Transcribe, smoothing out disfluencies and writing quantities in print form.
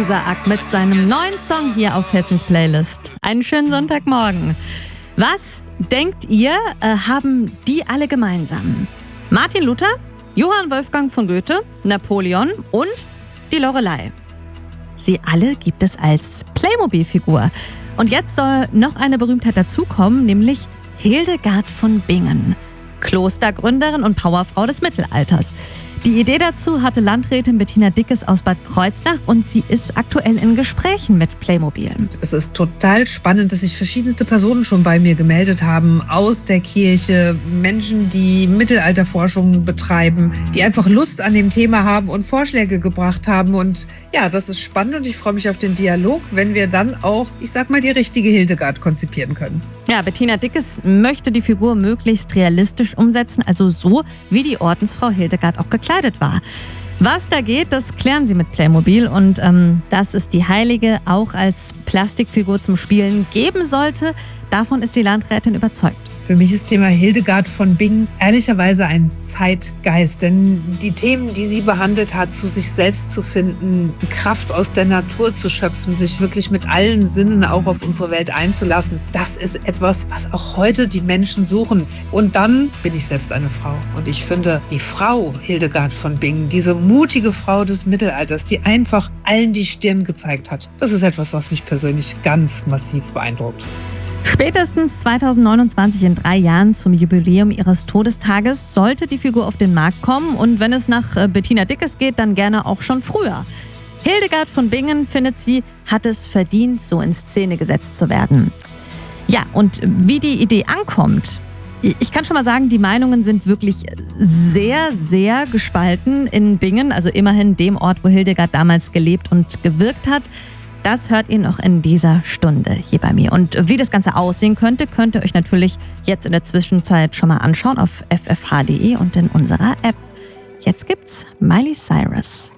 Isaak mit seinem neuen Song hier auf Hessens Playlist. Einen schönen Sonntagmorgen. Was denkt ihr, haben die alle gemeinsam? Martin Luther, Johann Wolfgang von Goethe, Napoleon und die Loreley. Sie alle gibt es als Playmobil-Figur. Und jetzt soll noch eine Berühmtheit dazukommen, nämlich Hildegard von Bingen, Klostergründerin und Powerfrau des Mittelalters. Die Idee dazu hatte Landrätin Bettina Dickes aus Bad Kreuznach und sie ist aktuell in Gesprächen mit Playmobil. Es ist total spannend, dass sich verschiedenste Personen schon bei mir gemeldet haben aus der Kirche, Menschen, die Mittelalterforschung betreiben, die einfach Lust an dem Thema haben und Vorschläge gebracht haben. Und ja, das ist spannend und ich freue mich auf den Dialog, wenn wir dann auch, ich sag mal, die richtige Hildegard konzipieren können. Ja, Bettina Dickes möchte die Figur möglichst realistisch umsetzen, also so, wie die Ordensfrau Hildegard auch gekleidet war. Was da geht, das klären sie mit Playmobil und dass es die Heilige auch als Plastikfigur zum Spielen geben sollte, davon ist die Landrätin überzeugt. Für mich ist Thema Hildegard von Bingen ehrlicherweise ein Zeitgeist, denn die Themen, die sie behandelt hat, zu sich selbst zu finden, Kraft aus der Natur zu schöpfen, sich wirklich mit allen Sinnen auch auf unsere Welt einzulassen, das ist etwas, was auch heute die Menschen suchen. Und dann bin ich selbst eine Frau und ich finde, die Frau Hildegard von Bingen, diese mutige Frau des Mittelalters, die einfach allen die Stirn gezeigt hat, das ist etwas, was mich persönlich ganz massiv beeindruckt. Spätestens 2029, in 3 Jahren zum Jubiläum ihres Todestages, sollte die Figur auf den Markt kommen und wenn es nach Bettina Dickes geht, dann gerne auch schon früher. Hildegard von Bingen, findet sie, hat es verdient, so in Szene gesetzt zu werden. Ja, und wie die Idee ankommt, ich kann schon mal sagen, die Meinungen sind wirklich sehr, sehr gespalten in Bingen, also immerhin dem Ort, wo Hildegard damals gelebt und gewirkt hat. Das hört ihr noch in dieser Stunde hier bei mir. Und wie das Ganze aussehen könnte, könnt ihr euch natürlich jetzt in der Zwischenzeit schon mal anschauen auf ffh.de und in unserer App. Jetzt gibt's Miley Cyrus.